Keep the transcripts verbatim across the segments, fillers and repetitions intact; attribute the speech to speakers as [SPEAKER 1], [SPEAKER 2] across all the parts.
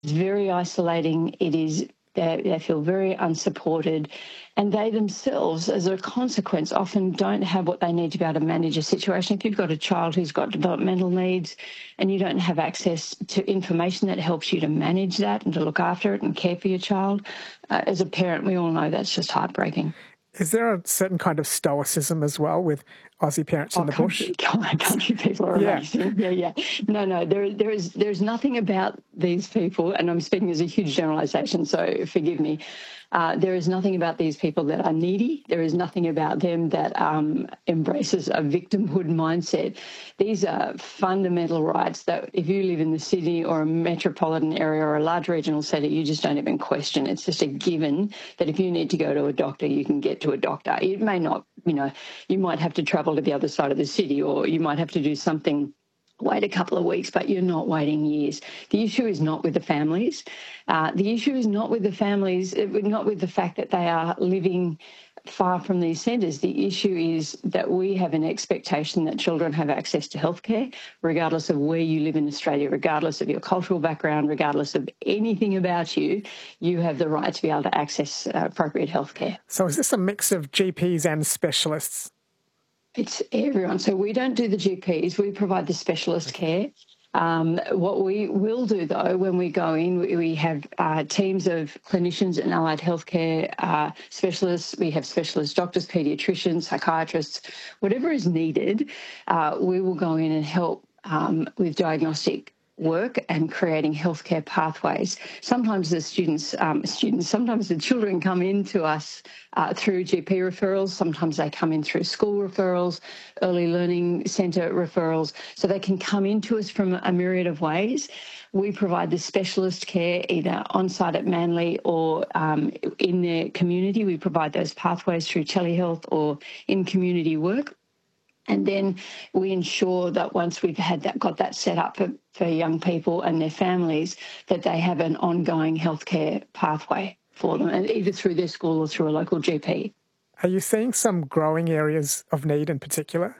[SPEAKER 1] It's very isolating. It is they, they feel very unsupported, and they themselves, as a consequence, often don't have what they need to be able to manage a situation. If you've got a child who's got developmental needs and you don't have access to information that helps you to manage that and to look after it and care for your child, uh, as a parent, we all know that's just heartbreaking.
[SPEAKER 2] Is there a certain kind of stoicism as well with Aussie parents
[SPEAKER 1] oh,
[SPEAKER 2] in the
[SPEAKER 1] country,
[SPEAKER 2] bush?
[SPEAKER 1] Country people are
[SPEAKER 2] yeah.
[SPEAKER 1] amazing. Yeah, yeah. No, no, there, there is, there's nothing about these people, and I'm speaking as a huge generalisation, so forgive me. Uh, there is nothing about these people that are needy. There is nothing about them that um, embraces a victimhood mindset. These are fundamental rights that if you live in the city or a metropolitan area or a large regional centre, you just don't even question. It's just a given that if you need to go to a doctor, you can get to a doctor. It may not, you know, you might have to travel to the other side of the city, or you might have to do something, wait a couple of weeks, but you're not waiting years. The issue is not with the families. Uh, the issue is not with the families, not with the fact that they are living far from these centres. The issue is that we have an expectation that children have access to healthcare, regardless of where you live in Australia, regardless of your cultural background, regardless of anything about you, you have the right to be able to access uh, appropriate healthcare.
[SPEAKER 2] So is this a mix of G Ps and specialists?
[SPEAKER 1] It's everyone. So we don't do the G Ps. We provide the specialist care. Um, what we will do, though, when we go in, we, we have uh, teams of clinicians and allied healthcare uh, specialists. We have specialist doctors, paediatricians, psychiatrists, whatever is needed. Uh, we will go in and help um, with diagnostic work and creating healthcare pathways. Sometimes the students, um, students, sometimes the children come in to us uh, through G P referrals. Sometimes they come in through school referrals, early learning centre referrals. So they can come into us from a myriad of ways. We provide the specialist care either on-site at Manly or um, in their community. We provide those pathways through telehealth or in community work. And then we ensure that once we've had that, got that set up for, for young people and their families, that they have an ongoing healthcare pathway for them, and either through their school or through a local G P.
[SPEAKER 2] Are you seeing some growing areas of need in particular?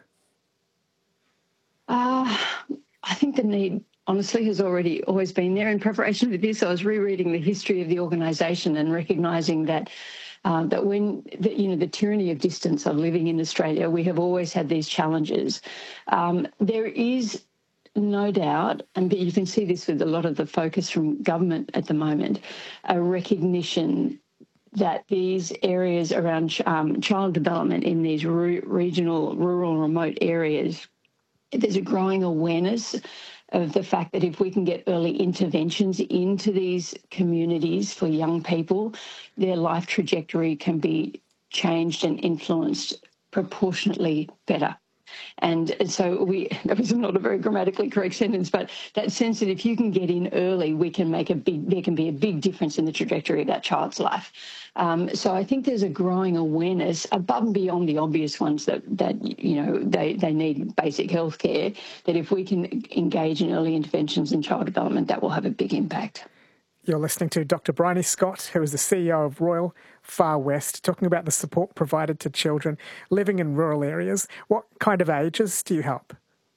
[SPEAKER 1] Uh, I think the need, honestly, has already always been there. In preparation for this, I was rereading the history of the organisation and recognising that Uh, that when, the, you know, the tyranny of distance of living in Australia, we have always had these challenges. Um, there is no doubt, and you can see this with a lot of the focus from government at the moment, a recognition that these areas around um, child development in these re- regional, rural, remote areas, there's a growing awareness of the fact that if we can get early interventions into these communities for young people, their life trajectory can be changed and influenced proportionately better. And so we, that was not a very grammatically correct sentence, but that sense that if you can get in early, we can make a big, there can be a big difference in the trajectory of that child's life. Um, so I think there's a growing awareness above and beyond the obvious ones that, that you know, they, they need basic health care, that if we can engage in early interventions in child development, that will have a big impact.
[SPEAKER 2] You're listening to Doctor Bryony Scott, who is the C E O of Royal Far West, talking about the support provided to children living in rural areas. What kind of ages do you help?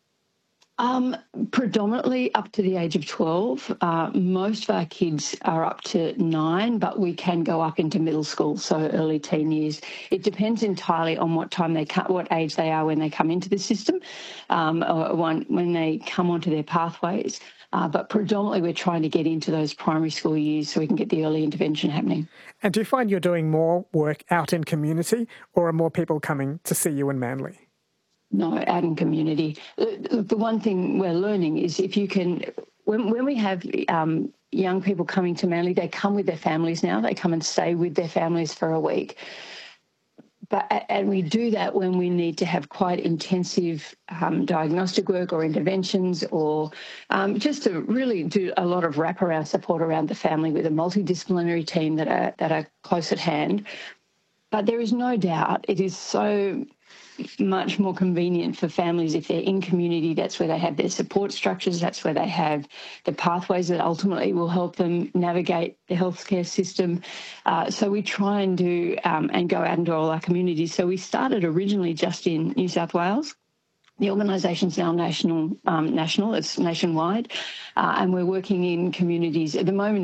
[SPEAKER 1] Um, predominantly up to the age of twelve. Uh, most of our kids are up to nine, but we can go up into middle school, so early teen years. It depends entirely on what time they come, what age they are when they come into the system, um, or when, when they come onto their pathways. Uh, but predominantly we're trying to get into those primary school years so we can get the early intervention happening.
[SPEAKER 2] And do you find you're doing more work out in community, or are more people coming to see you in Manly?
[SPEAKER 1] No, out in community. The one thing we're learning is if you can, when, when we have um, young people coming to Manly, they come with their families now. They come and stay with their families for a week. But, and we do that when we need to have quite intensive um, diagnostic work or interventions, or um, just to really do a lot of wraparound support around the family with a multidisciplinary team that are, that are close at hand. But there is no doubt it is so much more convenient for families if they're in community. That's where they have their support structures. That's where they have the pathways that ultimately will help them navigate the healthcare system. Uh, so we try and do um, and go out into all our communities. So we started originally just in New South Wales. The organisation's now national, um, national, it's nationwide, uh, and we're working in communities. At the moment,